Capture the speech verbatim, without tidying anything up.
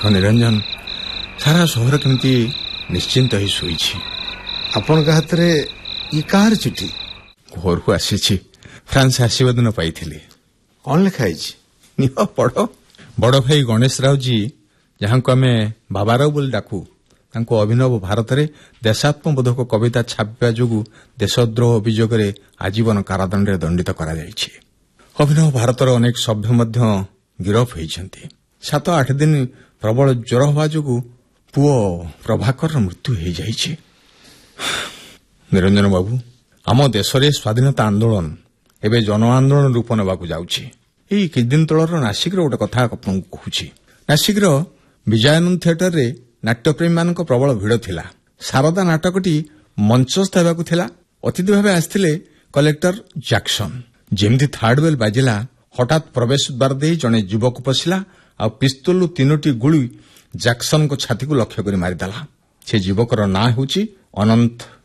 ନିରଞ୍ଜନ, ସାରା ସହର କେମିତି ନିଶ୍ଚିନ୍ତ ହେଇ ଶୋଇଛି। ଆପଣଙ୍କ ହାତରେ ଇ କାହାର ଚିଠି? ଘରକୁ ଆସିଛି, ଫ୍ରାନ୍ସ ଆସିବା ଦିନ ପାଇଥିଲି। କଣ ଲେଖା ହେଇଛି? ନିହ ପଢ। ବଡ ଭାଇ ଗଣେଶ ରାଓଜୀ, ଯାହାଙ୍କୁ ଆମେ ବାବାରାଓ ବୋଲି ଡାକୁ, ତାଙ୍କୁ ଅଭିନବ ଭାରତରେ ଦେଶାତ୍ମବୋଧକ କବିତା ଛାପିବା ଯୋଗୁଁ ଦେଶଦ୍ରୋହ ଅଭିଯୋଗରେ ଆଜୀବନ କାରାଦଣ୍ଡରେ ଦଣ୍ଡିତ କରାଯାଇଛି। ଅଭିନବ ଭାରତର ଅନେକ ସଭ୍ୟ ମଧ୍ୟ ଗିରଫ ହୋଇଛନ୍ତି। ସାତ ଆଠ ଦିନ ପ୍ରବଳ ଜ୍ୱର ହେବା ଯୋଗୁଁ ପୁଅ ପ୍ରଭାକରର ମୃତ୍ୟୁ ହୋଇଯାଇଛି। ନିରଞ୍ଜନ ବାବୁ, ଆମ ଦେଶରେ ସ୍ୱାଧୀନତା ଆନ୍ଦୋଳନ ଏବେ ଜନ ଆନ୍ଦୋଳନ ରୂପ ନେବାକୁ ଯାଉଛି। ଏଇ କିଛିଦିନ ତଳର ନାସିକର ଗୋଟେ କଥା ଆପଣଙ୍କୁ କହୁଛି। ନାସିକର ବିଜୟାନନ୍ଦ ଥିଏଟରରେ ନାଟ୍ୟପ୍ରେମୀମାନଙ୍କ ପ୍ରବଳ ଭିଡ଼ ଥିଲା। ଶାରଦା ନାଟକଟି ମଞ୍ଚସ୍ଥ ହେବାକୁ ଥିଲା। ଅତିଥି ଭାବେ ଆସିଥିଲେ କଲେକ୍ଟର ଜ୍ୟାକ୍ସନ। ଯେମିତି ଥାର୍ଡ ବେଲ୍ ବାଜିଲା, ହଠାତ୍ ପ୍ରବେଶ ଦ୍ୱାର ଦେଇ ଜଣେ ଯୁବକ ପଶିଲା ଆଉ ପିସ୍ତଲରୁ ତିନୋଟି ଗୁଳି ଜ୍ୟାକ୍ସନଙ୍କ ଛାତିକୁ ଲକ୍ଷ୍ୟ କରି ମାରିଦେଲା। ସେ ଯୁବକର ନାଁ ହେଉଛି ଅନନ୍ତ